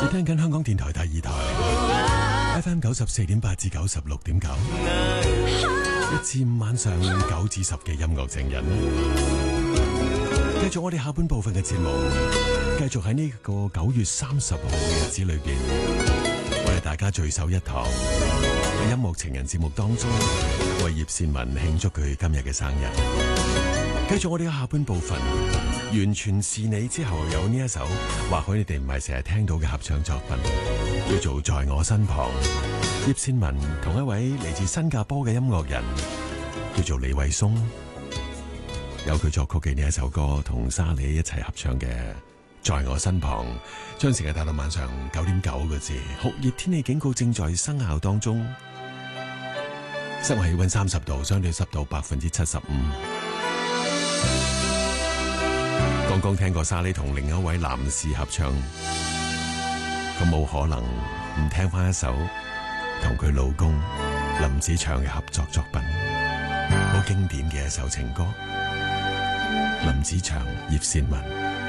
你聽緊香港電台第二台 FM 94.8至96.9，一至五晚上9至10嘅音樂情人。繼續我哋下半部分嘅節目，繼續喺呢個9月30號嘅日子裏邊，我哋大家聚首一堂喺音樂情人節目當中，為葉倩文慶祝佢今日嘅生日。繼續我哋嘅下半部分，完全是你之後有呢一首，或許你哋唔係成日聽到嘅合唱作品，叫做《在我身旁》。葉倩文同一位嚟自新加坡嘅音樂人，叫做李偉松，有佢作曲嘅呢一首歌，同沙莉一齊合唱嘅《在我身旁》。將時間帶到晚上9:09個字，酷熱天氣警告正在生效當中，室外氣溫30度，相對濕度75%。剛剛聽過沙莉同另一位男士合唱，咁冇可能唔聽翻一首同佢老公林子祥嘅合作作品，好經典嘅一首情歌。林子祥、葉倩文。